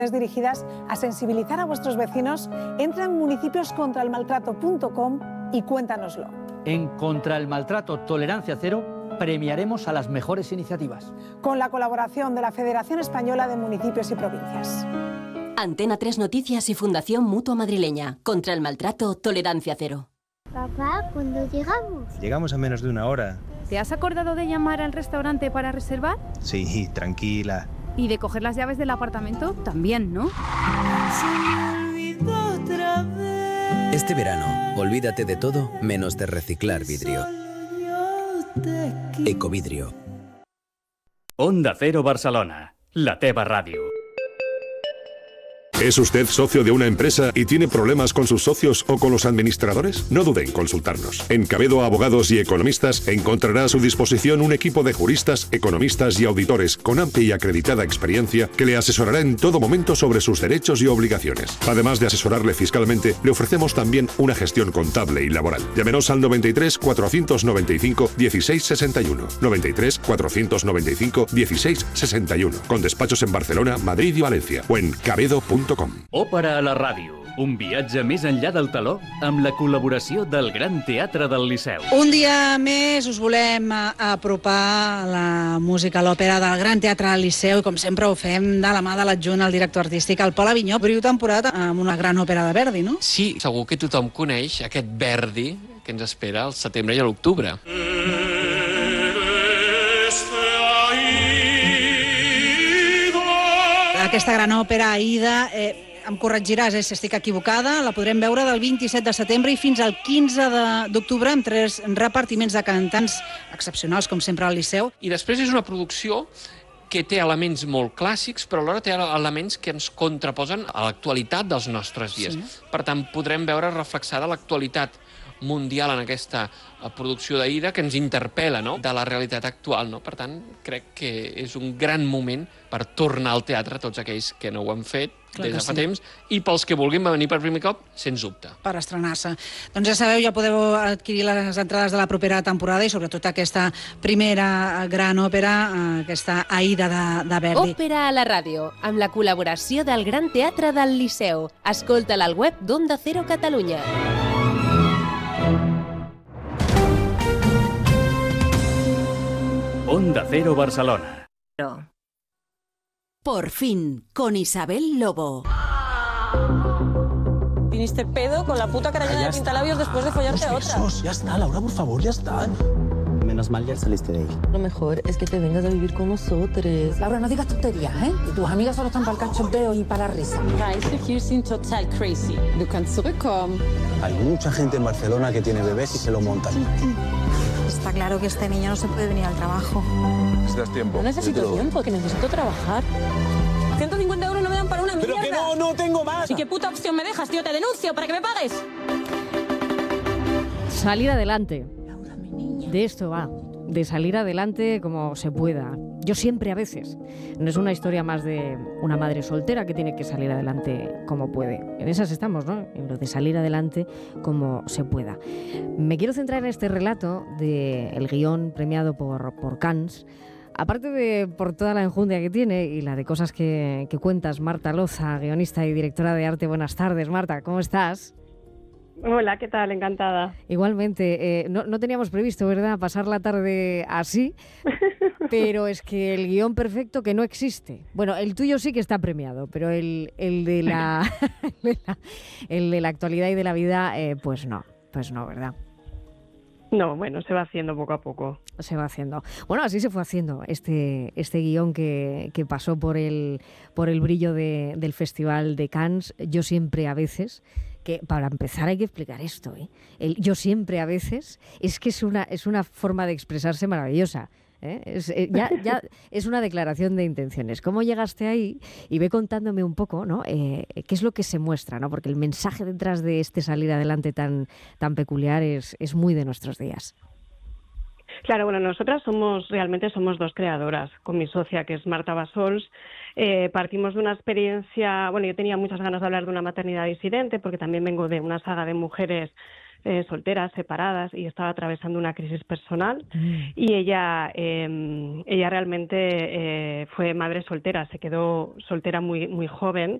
dirigidas a sensibilizar a vuestros vecinos, entra en municipioscontraelmaltrato.com y cuéntanoslo. En Contra el Maltrato Tolerancia Cero premiaremos a las mejores iniciativas. Con la colaboración de la Federación Española de Municipios y Provincias. Antena 3 Noticias y Fundación Mutua Madrileña. Contra el Maltrato Tolerancia Cero. Papá, ¿cuándo llegamos? Llegamos a menos de una hora. ¿Te has acordado de llamar al restaurante para reservar? Sí, tranquila. ¿Y de coger las llaves del apartamento? También, ¿no? Este verano, olvídate de todo menos de reciclar vidrio. Ecovidrio. Onda Cero Barcelona, la teva ràdio. ¿Es usted socio de una empresa y tiene problemas con sus socios o con los administradores? No dude en consultarnos. En Cabedo Abogados y Economistas encontrará a su disposición un equipo de juristas, economistas y auditores con amplia y acreditada experiencia que le asesorará en todo momento sobre sus derechos y obligaciones. Además de asesorarle fiscalmente, le ofrecemos también una gestión contable y laboral. Llámenos al 93 495 1661. 93 495 1661. Con despachos en Barcelona, Madrid y Valencia. O en cabedo.com. Òpera a la ràdio, un viatge més enllà del taló amb la col·laboració del Gran Teatre del Liceu. Un dia més us volem apropar la música a l'òpera del Gran Teatre del Liceu i com sempre ho fem de la mà de l'adjunt al director artístic, el Pol Avinyó. Obriu temporada amb una gran òpera de Verdi, no? Sí, segur que tothom coneix aquest Verdi que ens espera al setembre i a l'octubre. Aquesta gran òpera, Aida, em corregiràs si estic equivocada, la podrem veure del 27 de setembre i fins al 15 d'octubre amb 3 repartiments de cantants excepcionals, com sempre al Liceu. I després és una producció que té elements molt clàssics, però alhora té elements que ens contraposen a l'actualitat dels nostres dies. Sí. Per tant, podrem veure reflexada l'actualitat mundial en aquesta producció d'Aida que ens interpel·la, no?, de la realitat actual. No? Per tant, crec que és un gran moment per tornar al teatre tots aquells que no ho han fet des de fa temps i pels que vulguin venir per primer cop, sens dubte. Per estrenar-se. Doncs ja sabeu, ja podeu adquirir les entrades de la propera temporada i sobretot aquesta primera gran òpera, aquesta Aida de Verdi. Òpera a la ràdio, amb la col·laboració del Gran Teatre del Liceu. Escolta-la al web d'Onda Cero Catalunya. Onda Cero Barcelona. Por fin, con Isabel Lobo. Viniste pedo con la puta carallera de pintalabios después de follarte a otra. Ya está, Laura, por favor, ya está. Menos mal ya saliste de ahí. Lo mejor es que te vengas a vivir con nosotros. Laura, no digas tonterías, ¿eh? Tus amigas solo están para el cachondeo y para la risa. Reise hier sind total crazy. Du kannst zurückkommen. Hay mucha gente en Barcelona que tiene bebés y se lo montan. Está claro que este niño no se puede venir al trabajo. Necesitas tiempo. No necesito tiempo, que necesito trabajar. 150 euros no me dan para una mierda. ¡Pero que no tengo más! ¿Y qué puta opción me dejas, tío? Te denuncio para que me pagues. Salir adelante. De esto va, de salir adelante como se pueda. Yo siempre, a veces. No es una historia más de una madre soltera que tiene que salir adelante como puede. En esas estamos, ¿no? En lo de salir adelante como se pueda. Me quiero centrar en este relato del guión premiado por Cannes. Aparte de por toda la enjundia que tiene y la de cosas que cuentas, Marta Loza, guionista y directora de arte. Buenas tardes, Marta, ¿cómo estás? Hola, ¿qué tal? Encantada. Igualmente, no teníamos previsto, ¿verdad?, pasar la tarde así, pero es que el guión perfecto que no existe. Bueno, el tuyo sí que está premiado, pero el de la el de la actualidad y de la vida, pues no, ¿verdad? No, bueno, se va haciendo poco a poco. Se va haciendo. Bueno, así se fue haciendo este guión que pasó por el brillo del Festival de Cannes. Yo siempre, a veces, que para empezar hay que explicar esto, ¿eh? Yo siempre, a veces, es que es una forma de expresarse maravillosa. Ya es una declaración de intenciones. ¿Cómo llegaste ahí? Y ve contándome un poco, ¿no? ¿Qué es lo que se muestra, ¿no? Porque el mensaje detrás de este salir adelante tan peculiar es muy de nuestros días. Claro, bueno, nosotras realmente somos dos creadoras, con mi socia, que es Marta Bassols. Partimos de una experiencia, bueno, yo tenía muchas ganas de hablar de una maternidad disidente, porque también vengo de una saga de mujeres solteras, separadas, y estaba atravesando una crisis personal. Y ella realmente fue madre soltera, se quedó soltera muy, muy joven,